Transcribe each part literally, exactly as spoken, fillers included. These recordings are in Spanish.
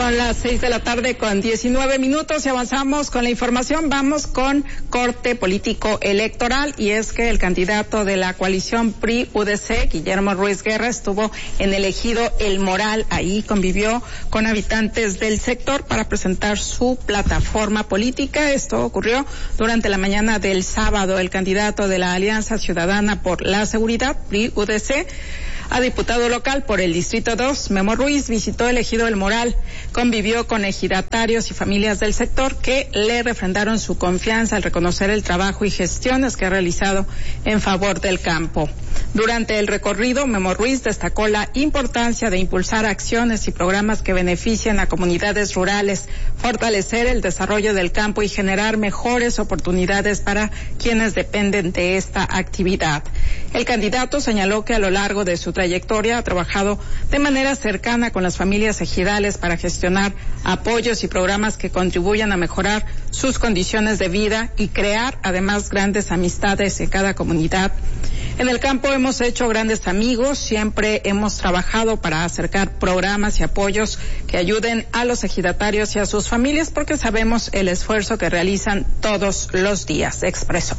Son las seis de la tarde con diecinueve minutos y avanzamos con la información. Vamos con corte político electoral, y es que el candidato de la coalición P R I-U D C, Guillermo Ruiz Guerra, estuvo en el ejido El Moral. Ahí convivió con habitantes del sector para presentar su plataforma política. Esto ocurrió durante la mañana del sábado. El candidato de la Alianza Ciudadana por la Seguridad, P R I-U D C, a diputado local por el Distrito dos, Memo Ruiz, visitó el ejido El Moral, convivió con ejidatarios y familias del sector que le refrendaron su confianza al reconocer el trabajo y gestiones que ha realizado en favor del campo. Durante el recorrido, Memo Ruiz destacó la importancia de impulsar acciones y programas que beneficien a comunidades rurales, fortalecer el desarrollo del campo y generar mejores oportunidades para quienes dependen de esta actividad. El candidato señaló que a lo largo de su trayectoria ha trabajado de manera cercana con las familias ejidales para gestionar apoyos y programas que contribuyan a mejorar sus condiciones de vida y crear además grandes amistades en cada comunidad. En el campo hemos hecho grandes amigos, siempre hemos trabajado para acercar programas y apoyos que ayuden a los ejidatarios y a sus familias, porque sabemos el esfuerzo que realizan todos los días, expresó.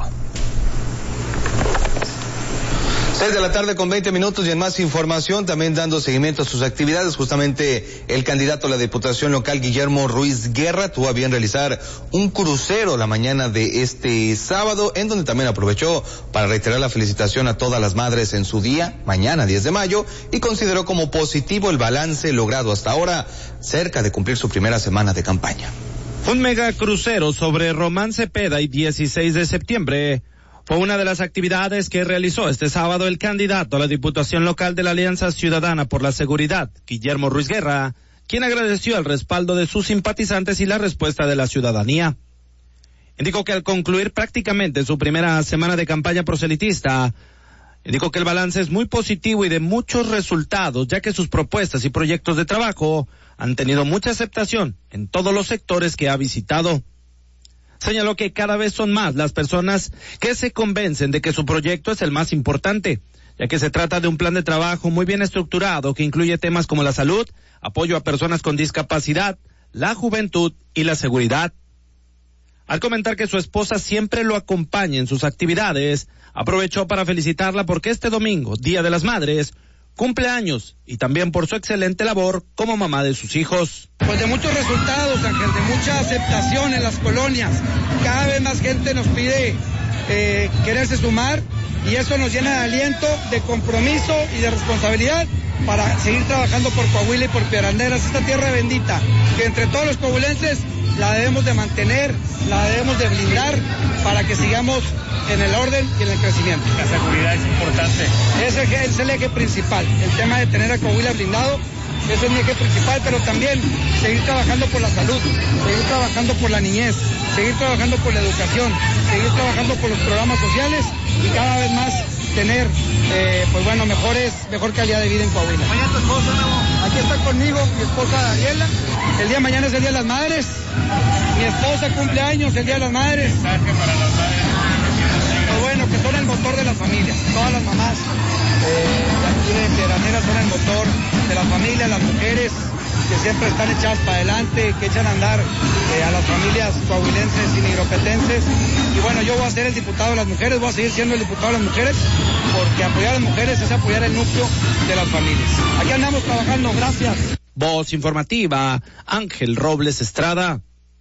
Seis de la tarde con veinte minutos, y en más información, también dando seguimiento a sus actividades, justamente el candidato a la Diputación Local, Guillermo Ruiz Guerra, tuvo a bien realizar un crucero la mañana de este sábado, en donde también aprovechó para reiterar la felicitación a todas las madres en su día, mañana diez de mayo, y consideró como positivo el balance logrado hasta ahora, cerca de cumplir su primera semana de campaña. Un mega crucero sobre Román Cepeda y dieciséis de septiembre fue una de las actividades que realizó este sábado el candidato a la Diputación Local de la Alianza Ciudadana por la Seguridad, Guillermo Ruiz Guerra, quien agradeció el respaldo de sus simpatizantes y la respuesta de la ciudadanía. Indicó que al concluir prácticamente su primera semana de campaña proselitista, indicó que el balance es muy positivo y de muchos resultados, ya que sus propuestas y proyectos de trabajo han tenido mucha aceptación en todos los sectores que ha visitado. Señaló que cada vez son más las personas que se convencen de que su proyecto es el más importante, ya que se trata de un plan de trabajo muy bien estructurado que incluye temas como la salud, apoyo a personas con discapacidad, la juventud y la seguridad. Al comentar que su esposa siempre lo acompaña en sus actividades, aprovechó para felicitarla porque este domingo, Día de las Madres, cumple años, y también por su excelente labor como mamá de sus hijos. Pues de muchos resultados, Ángel, de mucha aceptación en las colonias. Cada vez más gente nos pide eh, quererse sumar, y eso nos llena de aliento, de compromiso y de responsabilidad para seguir trabajando por Coahuila y por Piedras, esta tierra bendita, que entre todos los coahuilenses la debemos de mantener, la debemos de blindar para que sigamos en el orden y en el crecimiento. La seguridad es importante. Ese es el eje principal, el tema de tener a Coahuila blindado, eso es mi eje principal, pero también seguir trabajando por la salud, seguir trabajando por la niñez, seguir trabajando por la educación, seguir trabajando por los programas sociales y cada vez más tener, eh, pues bueno, mejores, mejor calidad de vida en Coahuila. Mañana tu esposa, ¿no? Aquí está conmigo mi esposa Daniela. El día de mañana es el Día de las Madres. Mi esposa cumple años el Día de las Madres. Mensaje para las madres. Pues bueno, que son el motor de las familias. Todas las mamás eh, aquí de Piedras son el motor de las familias, las mujeres que siempre están echadas para adelante, que echan a andar eh, a las familias coahuilenses y nigropetenses. Y bueno, yo voy a ser el diputado de las mujeres, voy a seguir siendo el diputado de las mujeres, porque apoyar a las mujeres es apoyar el núcleo de las familias. Aquí andamos trabajando, gracias. Voz informativa, Ángel Robles Estrada.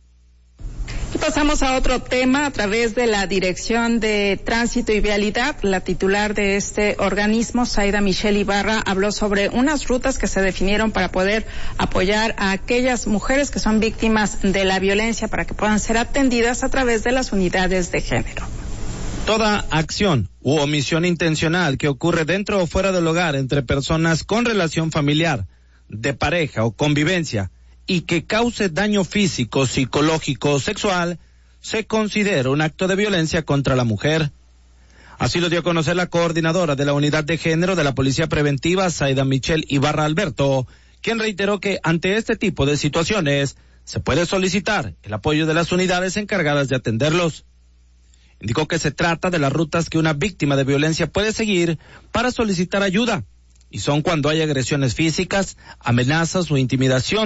Y pasamos a otro tema. A través de la Dirección de Tránsito y Vialidad, la titular de este organismo, Zaida Michelle Ibarra, habló sobre unas rutas que se definieron para poder apoyar a aquellas mujeres que son víctimas de la violencia, para que puedan ser atendidas a través de las unidades de género. Toda acción u omisión intencional que ocurre dentro o fuera del hogar entre personas con relación familiar, de pareja o convivencia, y que cause daño físico, psicológico o sexual, se considera un acto de violencia contra la mujer. Así lo dio a conocer la coordinadora de la Unidad de Género de la Policía Preventiva, Zaida Michelle Ibarra Alberto, quien reiteró que ante este tipo de situaciones se puede solicitar el apoyo de las unidades encargadas de atenderlos. Indicó que se trata de las rutas que una víctima de violencia puede seguir para solicitar ayuda, y son cuando hay agresiones físicas, amenazas o intimidación,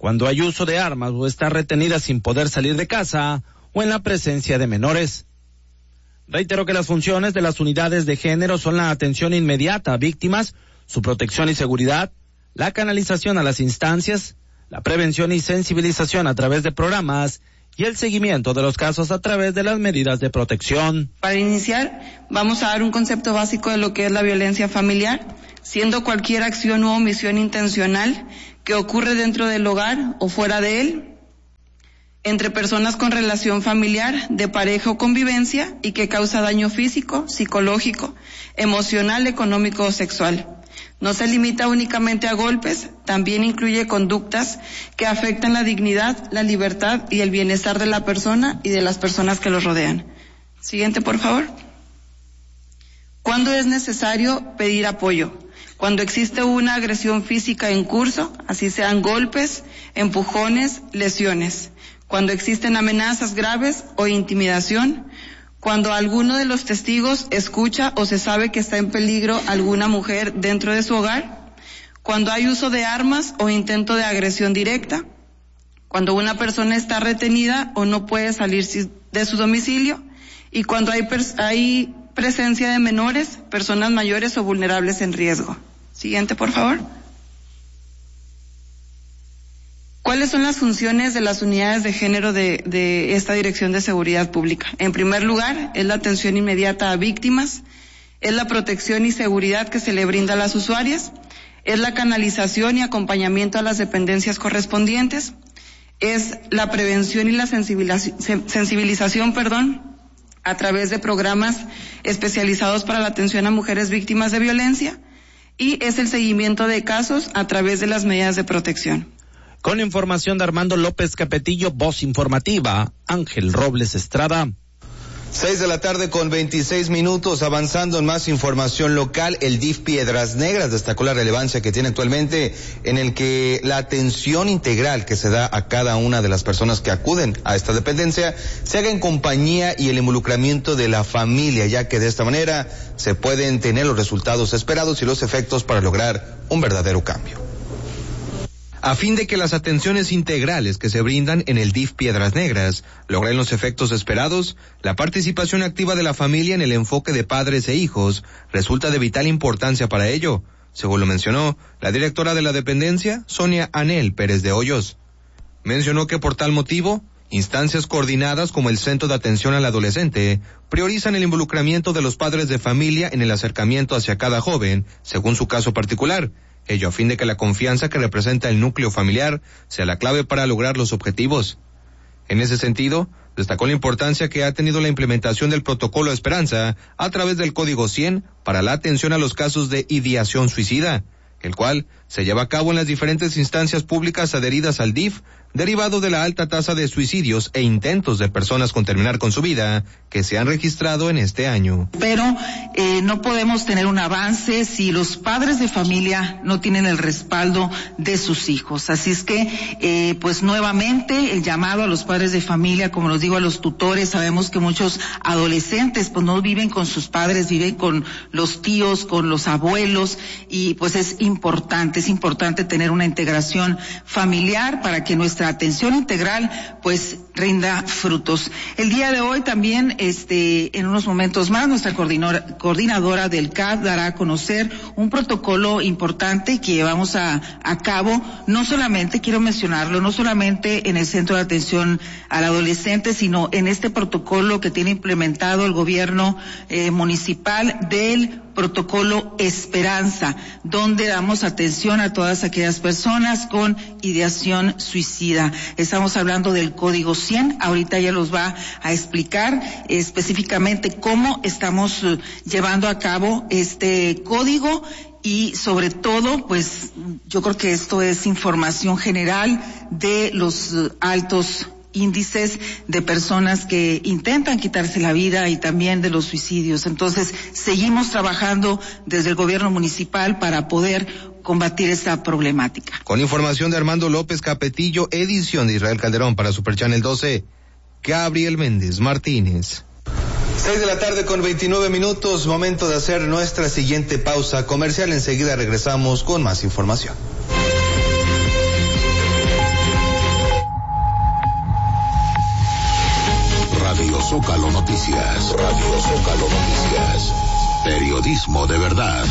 cuando hay uso de armas o está retenida sin poder salir de casa o en la presencia de menores. Reitero que las funciones de las unidades de género son la atención inmediata a víctimas, su protección y seguridad, la canalización a las instancias, la prevención y sensibilización a través de programas y el seguimiento de los casos a través de las medidas de protección. Para iniciar, vamos a dar un concepto básico de lo que es la violencia familiar, siendo cualquier acción u omisión intencional que ocurre dentro del hogar o fuera de él, entre personas con relación familiar, de pareja o convivencia y que causa daño físico, psicológico, emocional, económico o sexual. No se limita únicamente a golpes, también incluye conductas que afectan la dignidad, la libertad y el bienestar de la persona y de las personas que los rodean. Siguiente, por favor. ¿Cuándo es necesario pedir apoyo? Cuando existe una agresión física en curso, así sean golpes, empujones, lesiones. Cuando existen amenazas graves o intimidación. Cuando alguno de los testigos escucha o se sabe que está en peligro alguna mujer dentro de su hogar. Cuando hay uso de armas o intento de agresión directa. Cuando una persona está retenida o no puede salir de su domicilio. Y cuando hay, pers- hay presencia de menores, personas mayores o vulnerables en riesgo. Siguiente, por favor. ¿Cuáles son las funciones de las unidades de género de, de esta Dirección de Seguridad Pública? En primer lugar, es la atención inmediata a víctimas, es la protección y seguridad que se le brinda a las usuarias, es la canalización y acompañamiento a las dependencias correspondientes, es la prevención y la sensibilización, sensibilización, perdón, a través de programas especializados para la atención a mujeres víctimas de violencia, y es el seguimiento de casos a través de las medidas de protección. Con información de Armando López Capetillo, voz informativa, Ángel Robles Estrada. Seis de la tarde con veintiséis minutos, avanzando en más información local. El D I F Piedras Negras destacó la relevancia que tiene actualmente en el que la atención integral que se da a cada una de las personas que acuden a esta dependencia se haga en compañía y el involucramiento de la familia, ya que de esta manera se pueden tener los resultados esperados y los efectos para lograr un verdadero cambio. A fin de que las atenciones integrales que se brindan en el D I F Piedras Negras logren los efectos esperados, la participación activa de la familia en el enfoque de padres e hijos resulta de vital importancia para ello, según lo mencionó la directora de la dependencia, Sonia Anel Pérez de Hoyos. Mencionó que por tal motivo, instancias coordinadas como el Centro de Atención al Adolescente priorizan el involucramiento de los padres de familia en el acercamiento hacia cada joven, según su caso particular. Ello a fin de que la confianza que representa el núcleo familiar sea la clave para lograr los objetivos. En ese sentido, destacó la importancia que ha tenido la implementación del protocolo Esperanza a través del Código cien para la atención a los casos de ideación suicida, el cual se lleva a cabo en las diferentes instancias públicas adheridas al D I F, derivado de la alta tasa de suicidios e intentos de personas con terminar con su vida que se han registrado en este año. Pero eh, no podemos tener un avance si los padres de familia no tienen el respaldo de sus hijos. Así es que, eh, pues nuevamente, el llamado a los padres de familia, como los digo, a los tutores. Sabemos que muchos adolescentes pues no viven con sus padres, viven con los tíos, con los abuelos, y pues es importante, es importante tener una integración familiar para que nuestra atención integral pues rinda frutos. El día de hoy también, este, en unos momentos más, nuestra coordinadora, coordinadora del C A D dará a conocer un protocolo importante que llevamos a, a cabo, no solamente, quiero mencionarlo, no solamente en el Centro de Atención al Adolescente, sino en este protocolo que tiene implementado el gobierno eh, municipal del protocolo Esperanza, donde damos atención a todas aquellas personas con ideación suicida. Estamos hablando del Código cien, ahorita ya los va a explicar específicamente cómo estamos uh, llevando a cabo este código, y sobre todo, pues yo creo que esto es información general de los uh, altos índices de personas que intentan quitarse la vida y también de los suicidios. Entonces, seguimos trabajando desde el gobierno municipal para poder combatir esta problemática. Con información de Armando López Capetillo, edición de Israel Calderón para Super Channel doce, Gabriel Méndez Martínez. Seis de la tarde con veintinueve minutos, momento de hacer nuestra siguiente pausa comercial. Enseguida regresamos con más información. Zócalo Noticias. Radio Zócalo Noticias. Periodismo de verdad.